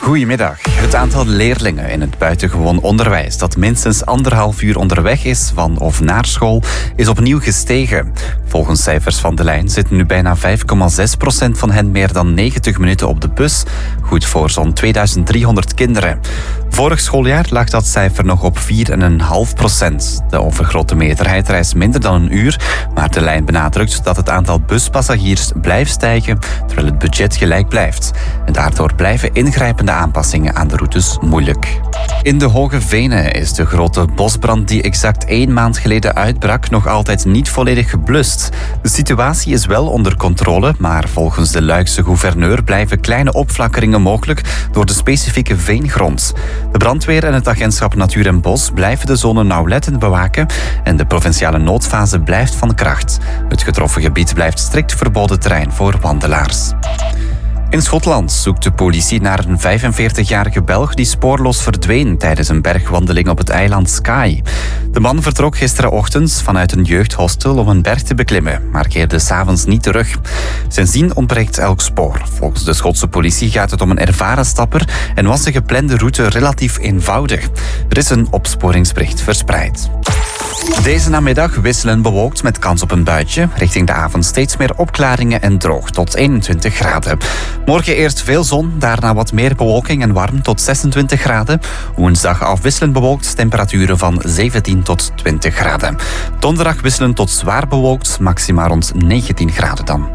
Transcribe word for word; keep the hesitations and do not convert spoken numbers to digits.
Goedemiddag. Het aantal leerlingen in het buitengewoon onderwijs dat minstens anderhalf uur onderweg is van of naar school, is opnieuw gestegen. Volgens cijfers van De Lijn zitten nu bijna vijf komma zes procent van hen meer dan negentig minuten op de bus. Goed voor zo'n tweeduizend driehonderd kinderen. Vorig schooljaar lag dat cijfer nog op vier komma vijf procent. De overgrote meerderheid reist minder dan een uur, maar De Lijn benadrukt dat het aantal buspassagiers blijft stijgen, terwijl het budget gelijk blijft. En daardoor blijven ingrijpende aanpassingen aan de routes moeilijk. In de Hoge Venen is de grote bosbrand die exact één maand geleden uitbrak nog altijd niet volledig geblust. De situatie is wel onder controle, maar volgens de Luikse gouverneur blijven kleine opflakkeringen mogelijk door de specifieke veengrond. De brandweer en het agentschap Natuur en Bos blijven de zone nauwlettend bewaken en de provinciale noodfase blijft van kracht. Het getroffen gebied blijft strikt verboden terrein voor wandelaars. In Schotland zoekt de politie naar een vijfenveertigjarige Belg die spoorloos verdween tijdens een bergwandeling op het eiland Skye. De man vertrok gisterenochtend vanuit een jeugdhostel om een berg te beklimmen, maar keerde 's avonds niet terug. Sindsdien ontbreekt elk spoor. Volgens de Schotse politie gaat het om een ervaren stapper en was de geplande route relatief eenvoudig. Er is een opsporingsbericht verspreid. Deze namiddag wisselen bewolkt met kans op een buitje. Richting de avond steeds meer opklaringen en droog tot eenentwintig graden. Morgen eerst veel zon, daarna wat meer bewolking en warm tot zesentwintig graden. Woensdag afwisselend bewolkt, temperaturen van zeventien tot twintig graden. Donderdag wisselen tot zwaar bewolkt, maxima rond negentien graden dan.